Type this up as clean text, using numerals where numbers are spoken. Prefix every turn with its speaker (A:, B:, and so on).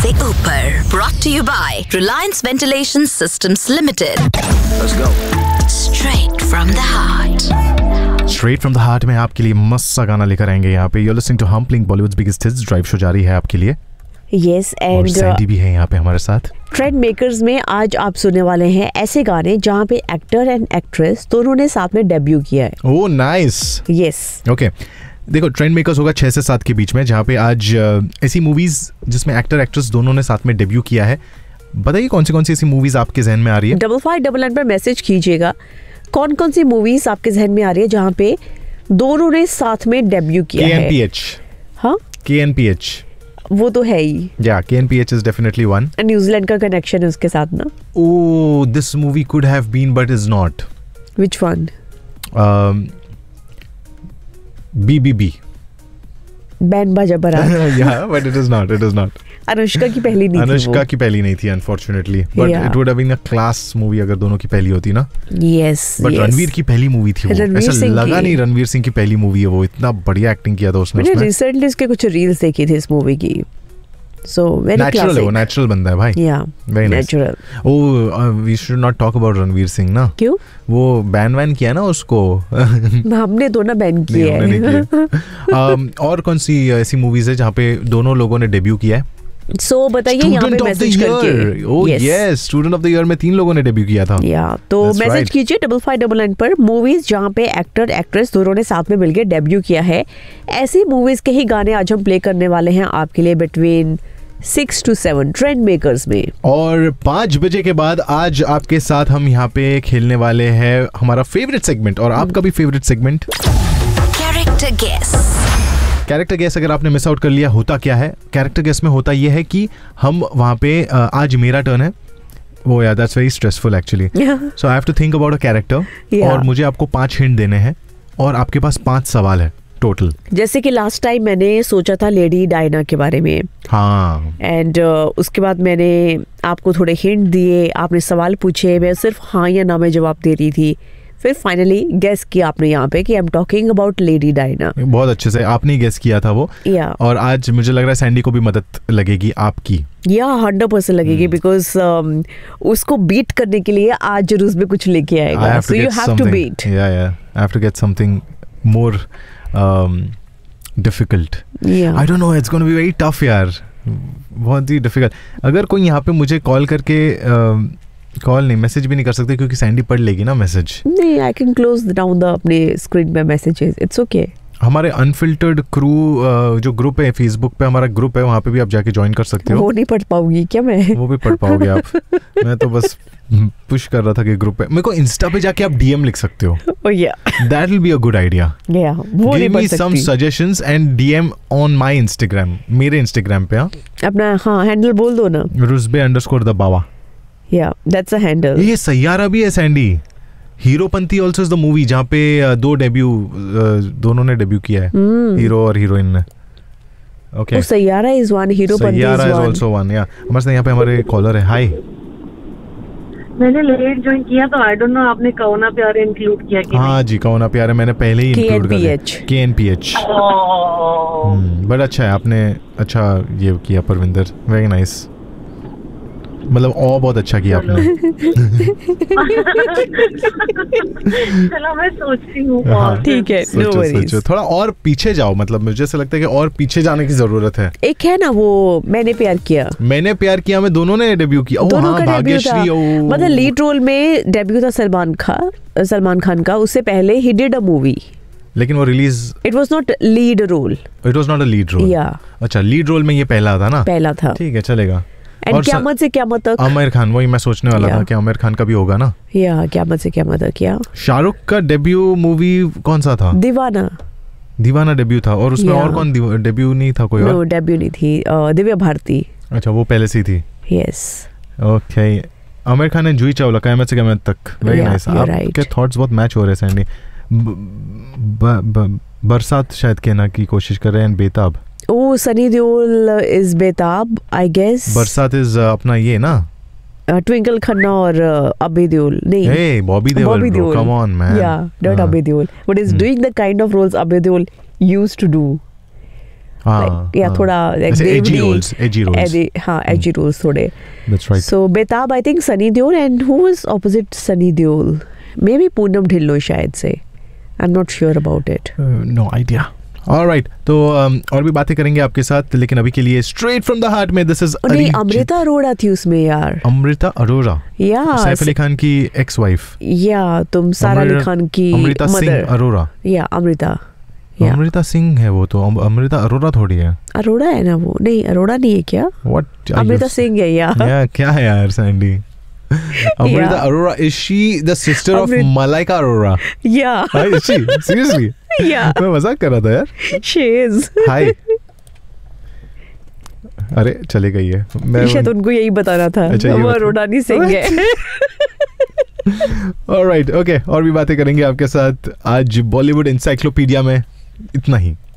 A: ऊपर brought to you by Reliance Ventilation Systems Limited.
B: Let's go.
A: Straight from the heart.
C: Straight from the heart में आपके लिए मस्त सा गाना लेकर आएंगे यहाँ पे। You're listening to Humpling Bollywood's biggest hits drive show जारी है आपके लिए।
D: यस
C: और
D: एंड
C: सैंडी भी है यहाँ पे हमारे साथ।
D: ट्रेंड मेकर्स में आज आप सुनने वाले हैं ऐसे गाने जहाँ पे एक्टर एंड एक्ट्रेस दोनों ने साथ में डेब्यू किया है।
C: Oh nice.
D: यस
C: ओके देखो ट्रेंड मेकर्स होगा 6 से 7 के बीच में, जहाँ पे आज ऐसी मूवीज जिसमें एक्टर एक्ट्रेस दोनों ने साथ में डेब्यू किया है। बताइए कौन सी ऐसी मूवीज आपके जहन में आ रही है।
D: 5599 पर मैसेज कीजिएगा कौन कौन सी मूवीज आपके जहन में आ रही है जहाँ पे दोनों ने साथ में डेब्यू किया है।
C: KNPH।
D: हाँ
C: KNPH
D: वो तो है ही।
C: या KNPH is definitely one.
D: New Zealand का कनेक्शन है उसके साथ ना।
C: Oh this movie could have been but is not.
D: Which one?
C: BBB।
D: Band बाजा बारात।
C: या but it is not.
D: Anushka की पहली नहीं थी
C: अनुष्का की पहली नहीं थी unfortunately, but
D: Yeah.
C: It would have been a class movie अगर दोनों की पहली होती ना।
D: यस
C: बट रणवीर की पहली मूवी थी वो।
D: रणवीर
C: ऐसा
D: सिंह
C: लगा
D: की।
C: नहीं रणवीर सिंह की पहली मूवी है वो, इतना बढ़िया एक्टिंग किया था उसने
D: मैंने
C: उसमें।
D: रिसेंटली उसके कुछ रील्स देखी थी इस मूवी की। सो वेरी
C: नेचुरल है वो,
D: क्लासिक।
C: नेचुरल बंदा है भाई।
D: या
C: Very nice.
D: Natural.
C: Oh we should not talk about Ranveer Singh ना।
D: क्यों?
C: वो बैन वैन किया ना उसको।
D: हमने दोनों बैन
C: नहीं,
D: किए
C: हमने नहीं
D: हैं।
C: किया। और कौन सी ऐसी मूवीज है जहाँ पे दोनों लोगों ने डेब्यू किया है।
D: सो बताइए यहाँ
C: स्टूडेंट
D: पे
C: ऑफ द
D: मैसेज करके।
C: Year. Oh yes student of the year में 3 लोगों ने डेब्यू किया था।
D: या तो
C: That's
D: मैसेज
C: right.
D: कीजिए 5599 पर मूवीज जहाँ पे एक्टर एक्ट्रेस दोनों ने साथ में मिलकर डेब्यू किया है। ऐसी मूवीज के ही गाने आज हम प्ले करने वाले हैं आपके लिए बिटवीन 6 to 7 ट्रेंड मेकर्स में।
C: और 5 बजे के बाद आज आपके साथ हम यहाँ पे खेलने वाले हैं हमारा फेवरेट सेगमेंट, और आपका भी favourite segment
A: Character Guess.
C: Character guess. अगर आपने मिस आउट कर लिया, होता क्या है कैरेक्टर गेस में, होता ये है कि हम वहाँ पे आज मेरा टर्न है वो, यार that's very stressful actually. So I have to think about a character और मुझे आपको 5 हिंट देने हैं और आपके पास 5 सवाल है टोटल।
D: जैसे कि लास्ट टाइम मैंने सोचा था लेडी डायना के बारे में।
C: हाँ
D: एंड उसके बाद मैंने आपको थोड़े हिंट दिए, आपने सवाल पूछे, मैं सिर्फ हाँ या ना में जवाब दे रही थी। फिर फाइनली गेस किया आपने यहाँ पे कि I am talking about lady Diana.
C: बहुत अच्छे से आपने गेस किया था वो।
D: या
C: और आज मुझे लग रहा है सैंडी को भी मदद लगेगी आपकी।
D: या 100% लगेगी बिकॉज उसको बीट करने के लिए आज जरूर में कुछ लेके आएगा। So you have to beat.
C: या I have to get something more difficult. I don't know, it's gonna be very tough यार, बहुत ही डिफिकल्ट। अगर कोई यहाँ पे मुझे कॉल करके कॉल नहीं मैसेज भी नहीं कर सकते क्योंकि सैंडी पढ़ लेगी ना मैसेज।
D: नहीं, I can close down the अपने स्क्रीन पे मैसेजेस, इट्स ओके।
C: हमारे अनफिल्टर्ड क्रू जो ग्रुप है फेसबुक पे, हमारा ग्रुप है, वहाँ पे भी आप जाके ज्वाइन कर सकते हो।
D: वो नहीं पढ़ पाऊंगी क्या मैं?
C: वो भी पढ़ पाओगे आप। मैं तो बस पुश कर रहा था कि ग्रुप पे। मेरे को इंस्टा पे जाके आप DM लिख सकते हो।
D: Oh yeah,
C: that will be a good idea.
D: yeah, वो नहीं
C: गिव
D: पढ़
C: मी सम
D: सकती।
C: Suggestions and DM on my Instagram, मेरे इंस्टाग्राम पे। हाँ
D: अपना हाँ हैंडल बोल दो ना।
C: rusbe_the_bawa।
D: Yeah, that's a handle.
C: ये सैयारा भी है Sandy. Heropanti also is the movie जहाँ पे दोनों ने डेब्यू किया है, हीरो और हीरोइन ने। ओके
D: वो Saiyaara is one, Heropanti
C: Saiyaara is
D: is one.
C: Also one. या हमारे साथ यहाँ पे हमारे कॉलर है। हाय
E: मैंने लेट ज्वाइन किया तो आई डोंट नो आपने कौना प्यारे इंक्लूड किया कि
C: हाँ जी कौन प्यार है, मैंने पहले ही इंक्लूड कर दिया।
D: KNPH।
C: KNPH। बट अच्छा है, आपने अच्छा ये किया परविंदर, वेरी नाइस। मतलब और बहुत अच्छा किया आपने।
E: चलो मैं सोचती हूँ।
C: हाँ,
D: ठीक है, no
C: सोचो
D: worries।
C: सोचो थोड़ा और पीछे जाओ, मतलब मुझे ऐसा लगता है कि और पीछे जाने की जरूरत है।
D: एक है ना वो मैंने प्यार किया,
C: मैंने प्यार किया में दोनों ने डेब्यू किया। ओह
D: दोनों
C: हाँ
D: का डेब्यू था।
C: भाग्यश्री। ओह
D: मतलब लीड रोल में डेब्यू था सलमान खान का। उससे पहले ही डिड अ मूवी,
C: लेकिन वो release,
D: it was not lead role.
C: It was not a lead role.
D: या
C: अच्छा लीड रोल में ये पहला था ना।
D: पहला था।
C: ठीक है चलेगा।
D: एंड
C: और
D: क़यामत से क़यामत तक।
C: आमिर खान, वही मैं सोचने वाला था कि आमिर खान का भी होगा ना।
D: या क़यामत से क़यामत तक। या
C: शाहरुख का डेब्यू मूवी कौन सा था?
D: दीवाना।
C: दीवाना डेब्यू था। और उसमें
D: Yeah.
C: और कौन डेब्यू नहीं था कोई
D: नो
C: और?
D: डेब्यू नहीं थी, दिव्या भारती।
C: अच्छा वो पहले से ही थी।
D: यस।
C: ओके आमिर खान ने जूही चावला क़यामत से क़यामत तक। Very
D: Yeah,
C: nice.
D: you're
C: आपके
D: right.
C: थॉट्स बहुत मैच हो रहे हैं सैंडी। बरसात शायद कहना की कोशिश कर रहे हैं। बेताब।
D: ओ सनी देओल इज बेताब आई गेस।
C: बरसात इज अपना ये ना
D: ट्विंकल खन्ना और अबे देओल नहीं।
C: Hey, Bobby Deol, bro. Come on, man.
D: Yeah, not
C: हाँ.
D: Abhay Deol, but is doing the kind of roles Abhay Deol used to do. थोड़ा
C: edgy roles.
D: हाँ, edgy roles थोड़े.
C: That's right.
D: So बेताब I think Sunny Deol, and who was opposite Sunny Deol? Maybe Poonam Dhillon शायद से. I'm not sure about it.
C: No idea. Alright, तो और भी बातें करेंगे आपके साथ, लेकिन अभी के लिए straight from the heart में this is
D: नहीं, अमृता अरोड़ा थी उसमें यार.
C: अमृता अरोड़ा.
D: Yeah.
C: सैफ अली खान की ex-wife.
D: Yeah, तुम सारा अली खान की
C: अमृता सिंह अरोड़ा.
D: Yeah, अमृता.
C: अमृता सिंह है वो तो, अमृता अरोड़ा थोड़ी है.
D: अरोड़ा है ना वो? नहीं, अरोड़ा नहीं है क्या?
C: What?
D: अमृता सिंह है यार.
C: क्या है यार Sandy? Amrita Arora, is she the sister of Malaika Arora?
D: Yeah.
C: Is she? Seriously?
D: Yeah.
C: मैं मजाक कर रहा था यार.
D: She is.
C: Hi. अरे चले गई है. मैं
D: शायद उनको यही बताना था. वो अरोड़ा नहीं सिंह है.
C: Alright, okay. और भी बातें करेंगे आपके साथ आज बॉलीवुड इंसाइक्लोपीडिया में. इतना ही.